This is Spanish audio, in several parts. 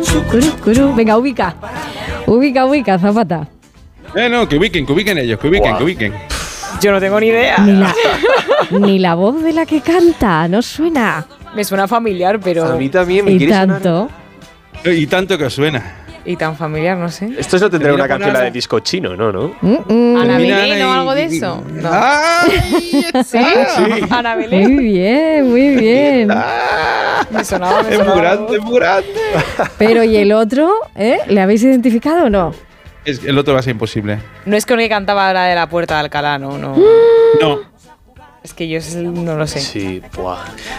Venga, ubica, Zapata. No, que ubiquen ellos, que ubiquen. Yo no tengo ni idea. Ni la voz de la que canta, no suena. Me suena familiar, pero... A mí también me quiere tanto. sonar. Y tanto que os suena. Y tan familiar, no sé. Esto no tendrá una canción nada. de disco chino, ¿no? ¿Ana Mira, Belén o algo de eso? No. ¿Sí? ¿Ana Belén? Muy bien. Me sonaba. Es muy grande. Pero ¿y el otro? ¿Le habéis identificado o no? El otro va a ser imposible. No es con el que cantaba la de la Puerta de Alcalá, no. No. Es que yo no lo sé. Sí, buah.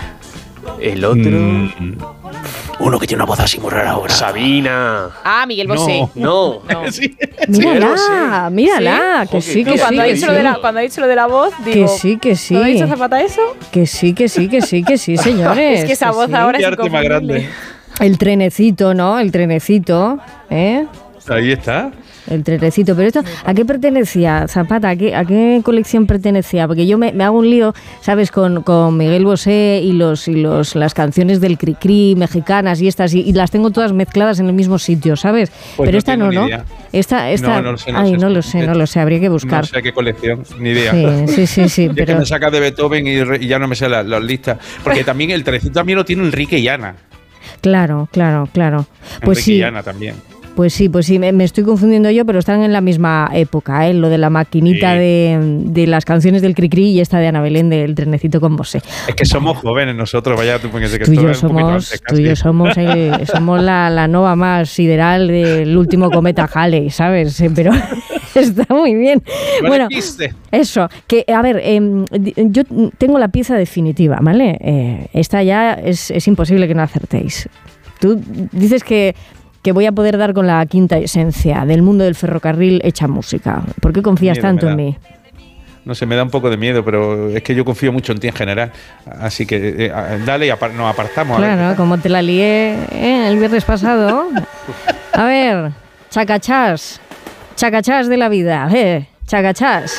El otro... Uno que tiene una voz así muy rara ahora. Sabina. Ah, Miguel Bosé. No. Sí. Mírala, que sí, que sí. Cuando ha dicho lo de la voz, digo... Que sí. ¿No ha dicho Zapata eso? Que sí, señores. Es que esa voz ahora Qué es arte más grande. El trenecito, ¿no? El trenecito, ¿eh? Ahí está. El trenecito. Pero esto, ¿a qué pertenecía, Zapata? ¿A qué colección pertenecía? Porque yo me hago un lío, ¿sabes? Con Miguel Bosé y las canciones del Cricri mexicanas y estas, y las tengo todas mezcladas en el mismo sitio, ¿sabes? Pues pero no esta tengo no, ni ¿no? idea. Esta, no lo sé, habría que buscar. No sé qué colección, ni idea. Sí. Es pero... que me saca de Beethoven y ya no me sé las listas. Porque también el trenecito también lo tiene Enrique y Ana. Claro. Pues Enrique sí. y Ana también. Pues sí, me estoy confundiendo yo, pero están en la misma época, lo de la maquinita Sí. de las canciones del Cricri y esta de Ana Belén del trenecito con Bosé. Es que somos jóvenes nosotros, vaya tú, porque Tú y yo somos la nova más sideral del último cometa Halley, ¿sabes? Pero está muy bien. Bueno, eso, que a ver, yo tengo la pieza definitiva, ¿vale? Esta ya es imposible que no acertéis. Tú dices que voy a poder dar con la quinta esencia del mundo del ferrocarril hecha música. ¿Por qué confías tanto en mí? No sé, me da un poco de miedo, pero es que yo confío mucho en ti en general. Así que dale y nos apartamos. Claro, como te la lié el viernes pasado. A ver, chacachás de la vida, chacachás.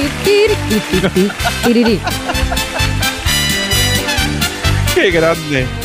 ¡Qué grande!